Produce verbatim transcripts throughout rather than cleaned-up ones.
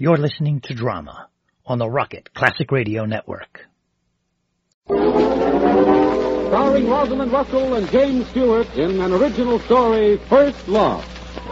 You're listening to Drama on the Rocket Classic Radio Network. Starring Rosalind Russell and James Stewart in an original story, First Love.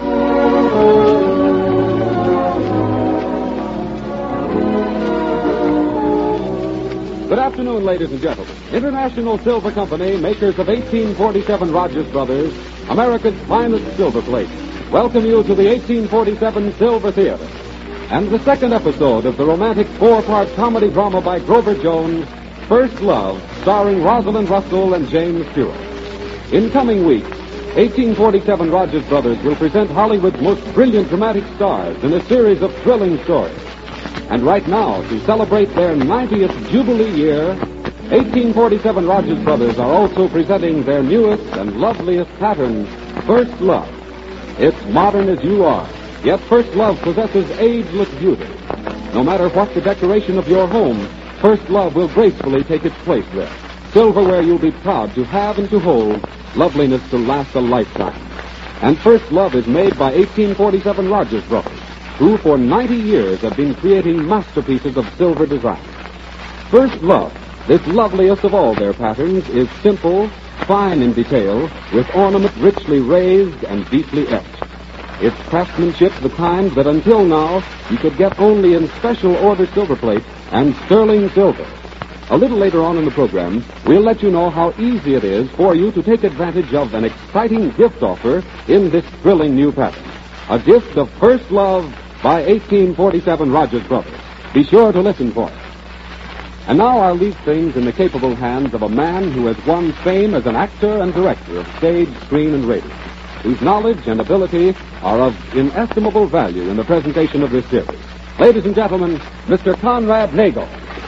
Good afternoon, ladies and gentlemen. International Silver Company, makers of eighteen forty-seven Rogers Brothers, America's finest silver plate, welcome you to the eighteen forty-seven Silver Theater and the second episode of the romantic four-part comedy drama by Grover Jones, First Love, starring Rosalind Russell and James Stewart. In coming weeks, eighteen forty-seven Rogers Brothers will present Hollywood's most brilliant dramatic stars in a series of thrilling stories. And right now, to celebrate their ninetieth Jubilee year, eighteen forty-seven Rogers Brothers are also presenting their newest and loveliest pattern, First Love. It's modern as you are, yet First Love possesses ageless beauty. No matter what the decoration of your home, First Love will gracefully take its place there. Silverware you'll be proud to have and to hold, loveliness to last a lifetime. And First Love is made by eighteen forty-seven Rogers Brothers, who for ninety years have been creating masterpieces of silver design. First Love, this loveliest of all their patterns, is simple, fine in detail, with ornament richly raised and deeply etched. Its craftsmanship the kind that until now you could get only in special order silver plate and sterling silver. A little later on in the program, we'll let you know how easy it is for you to take advantage of an exciting gift offer in this thrilling new pattern. A gift of First Love by eighteen forty-seven Rogers Brothers. Be sure to listen for it. And now I'll leave things in the capable hands of a man who has won fame as an actor and director of stage, screen, and radio, whose knowledge and ability are of inestimable value in the presentation of this series. Ladies and gentlemen, Mister Conrad Nagel.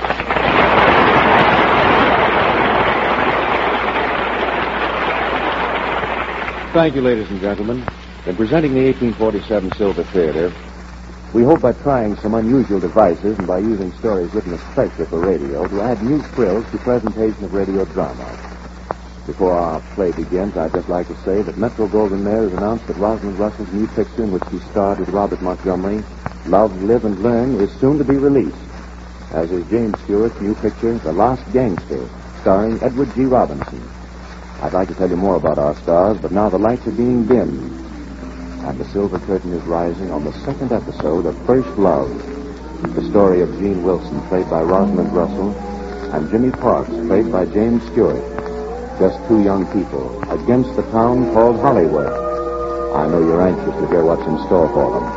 Thank you, ladies and gentlemen. In presenting the eighteen forty-seven Silver Theater, we hope by trying some unusual devices and by using stories written especially for radio to add new thrills to presentation of radio drama. Before our play begins, I'd just like to say that Metro-Goldwyn-Mayer has announced that Rosalind Russell's new picture in which she starred with Robert Montgomery, Love, Live, and Learn, is soon to be released, as is James Stewart's new picture, The Last Gangster, starring Edward G. Robinson. I'd like to tell you more about our stars, but now the lights are being dimmed, and the silver curtain is rising on the second episode of First Love, the story of Gene Wilson, played by Rosalind Russell, and Jimmy Parks, played by James Stewart. Just two young people against the town called Hollywood. I know you're anxious to hear what's in store for them.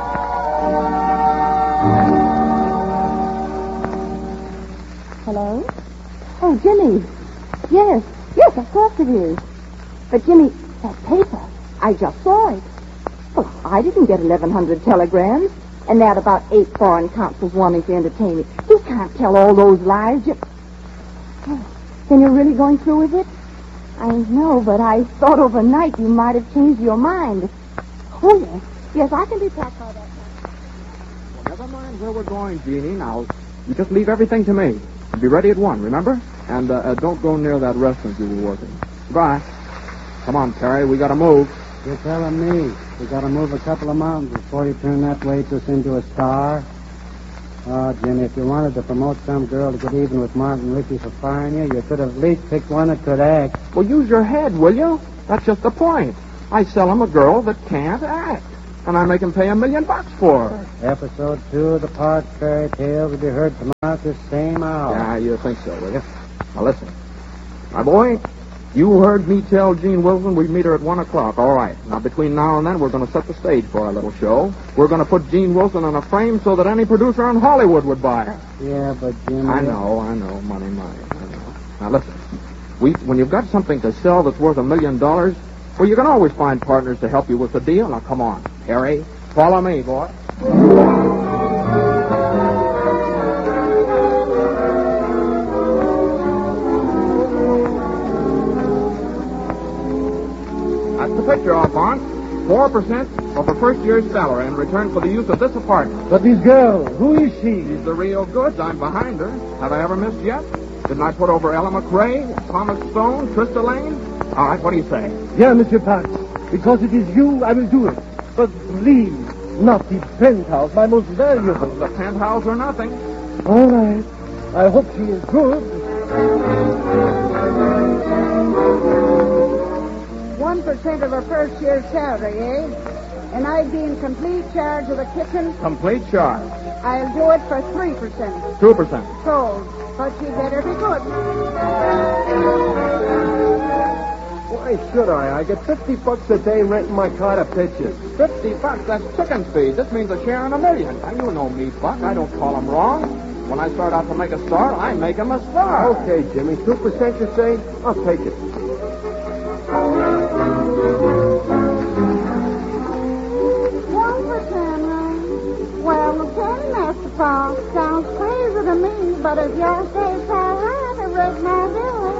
Hello? Oh, Jimmy. Yes, yes, of course it is. But, Jimmy, that paper, I just saw it. Well, I didn't get eleven hundred telegrams, and that about eight foreign consuls wanting to entertain me. You can't tell all those lies. You... Oh, then you're really going through with it? I know, but I thought overnight you might have changed your mind. Oh, yes. Yes, I can be packed by that time. Well, never mind where we're going, Jeannie. Now, you just leave everything to me. Be ready at one, remember? And uh, uh, don't go near that restaurant you were working. Goodbye. Come on, Terry. We gotta move. You're telling me we gotta move a couple of mountains before you turn that waitress into a star? Oh, Jimmy, if you wanted to promote some girl to get even with Martin Rickey for firing you, you could have at least picked one that could act. Well, use your head, will you? That's just the point. I sell him a girl that can't act, and I make him pay a million bucks for her. Episode two of the Park Fairy Tale will be heard tomorrow at the same hour. Yeah, you think so, will you? Now, listen. My boy, you heard me tell Gene Wilson we'd meet her at one o'clock. All right. Now, between now and then, we're going to set the stage for our little show. We're going to put Gene Wilson on a frame so that any producer in Hollywood would buy her. Yeah, but Jimmy... I know, I know. Money, money. I know. Now, listen. We, when you've got something to sell that's worth a million dollars, well, you can always find partners to help you with the deal. Now, come on. Harry, follow me, boy. Picture, Alphonse. Four percent of the first year's salary in return for the use of this apartment. But this girl, who is she? She's the real goods. I'm behind her. Have I ever missed yet? Didn't I put over Ella McRae, Thomas Stone, Trista Lane? All right, what do you say? Yeah, Monsieur Parks. Because it is you, I will do it. But please, Not the penthouse, my most valuable. The penthouse or nothing. All right. I hope she is good. One percent of her first year's salary, eh? And I'd be in complete charge of the kitchen. Complete charge. I'll do it for three percent. Two percent. Sold. But you better be good. Why should I? I get fifty bucks a day renting my car to pitches. Fifty bucks, that's chicken feed. This means a share in a million. Now, you know me, Buck. I don't call 'em wrong. When I start out to make a star, I make 'em a star. Okay, Jimmy. Two percent, you say? I'll take it. One percent, huh? Well, okay, Master Paul. Sounds crazy to me, but if your say so high, to break my bill.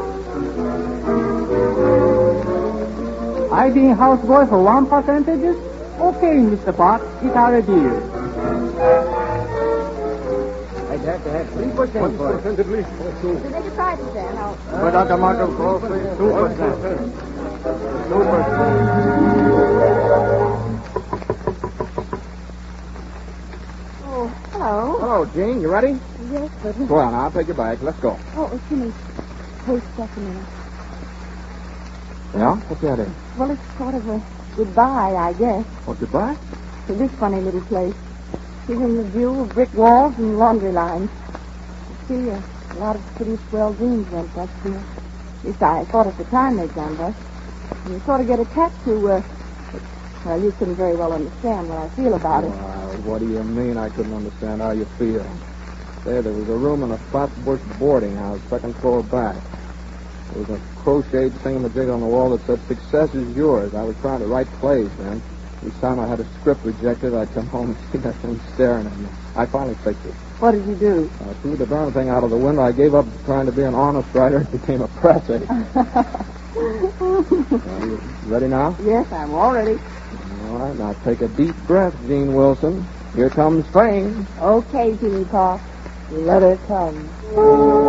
I being houseboy for one percentages? Okay, Mister Pot, it's our deal. I'd have to have three percent for it. So they decided then. I'll... But Doctor Marco, call for two percent. Two percent. Oh, hello. Hello, Gene. You ready? Yes, but... Well, now, I'll take your bag. Let's go. Oh, Jimmy, wait just a minute. Yeah? What's that in? Well, it's sort of a goodbye, I guess, What, goodbye? to this funny little place. Given the view of brick walls and laundry lines. You see, a lot of pretty swell dreams went bust here. At least I thought at the time they'd gone bust. And you sort of get attached to, uh... Well, you couldn't very well understand what I feel about it. Well, what do you mean I couldn't understand how you feel? There, there was a room in a Flatbush boarding house, second floor back. There was a crocheted thingamajig on the wall that said, "Success is yours." I was trying to write plays then. Each time I had a script rejected, I'd come home and see that thing staring at me. I finally fixed it. What did you do? I threw the darn thing out of the window. I gave up trying to be an honest writer and became a press aide. Are you ready now? Yes, I'm all ready. All right, now take a deep breath, Gene Wilson. Here comes fame. Okay, Jimmy Pop. Let her come.